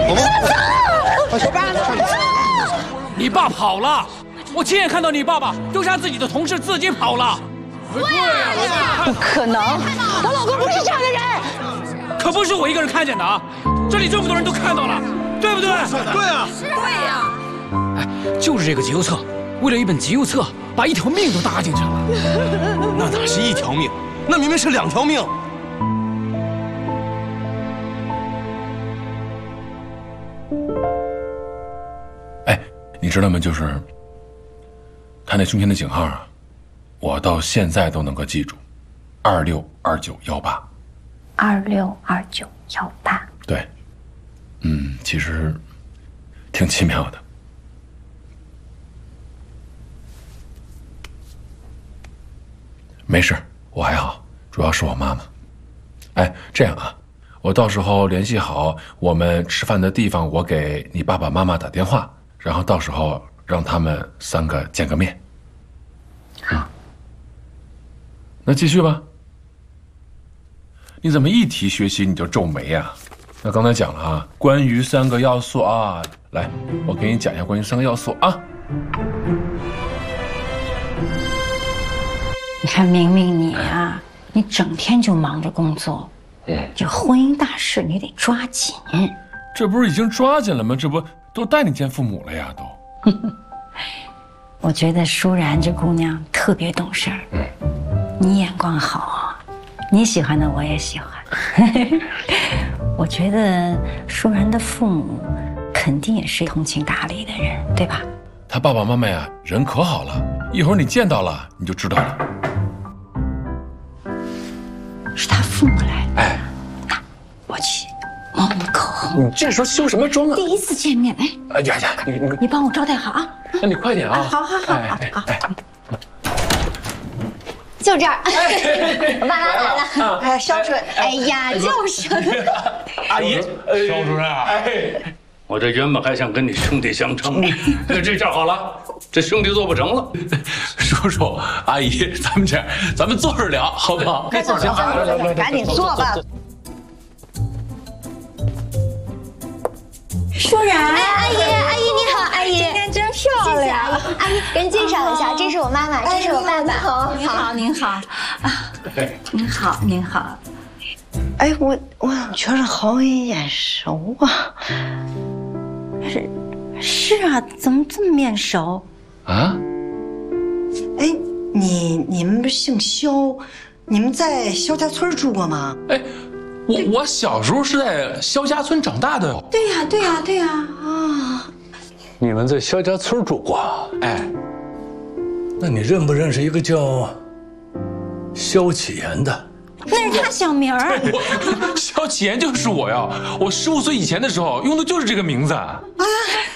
小爸呢？ 你爸跑了，我亲眼看到你爸爸丢下自己的同事自己跑了。 对呀， 不可能，我老公不是这样的人。 可不是我一个人看见的啊，这里这么多人都看到了，对不对？ 对啊， 对呀。 哎，就是这个急救册，为了一本急救册，把一条命都搭进去了。 那哪是一条命，那明明是2条命。 哎，你知道吗？就是看那胸前的警号啊，我到现在都能够记住，262918。 262918。 对，其实挺奇妙的。没事，我还好，主要是我妈妈。哎，这样啊，我到时候联系好我们吃饭的地方，我给你爸爸妈妈打电话，然后到时候让他们3个见个面。 好， 那继续吧。你怎么一提学习你就皱眉呀？那刚才讲了啊，关于3个要素啊，来，我给你讲一下关于3个要素啊。 你看明明你啊，你整天就忙着工作，这婚姻大事你得抓紧。 这不是已经抓紧了吗？这不都带你见父母了呀？都。 我觉得舒然这姑娘特别懂事儿，你眼光好啊，你喜欢的我也喜欢。我觉得舒然的父母肯定也是通情达理的人，对吧？ 他爸爸妈妈呀，人可好了，一会儿你见到了你就知道了。 是他父母来了， 哎， 那我去抹抹口红。 你这时候修什么妆啊？ 第一次见面，哎， 哎呀呀， 你帮我招待好啊！ 那你快点啊！ 好好好好。 就这儿，我爸妈来了。 哎，肖主任， 哎呀，就是阿姨，肖主任啊，我这原本还想跟你兄弟相称，这下好了，这兄弟做不成了。 叔叔阿姨，咱们这样，咱们坐着聊，好不好？ 快坐，赶紧坐吧。 舒然，哎，阿姨你好，阿姨， 今天真漂亮。 谢谢阿姨，给你介绍一下，这是我妈妈，这是我爸爸。 您好，您好啊，您好，您好。 哎，我觉得好眼熟啊。 是啊，怎么这么面熟？ 啊？ 哎，你们不是姓肖？你们在肖家村住过吗？ 哎，我小时候是在肖家村长大的。 对呀啊， 你们在肖家村住过？哎，那你认不认识一个叫肖启言的？ 那是他小名儿。 肖启言就是我呀！我15岁以前的时候用的就是这个名字。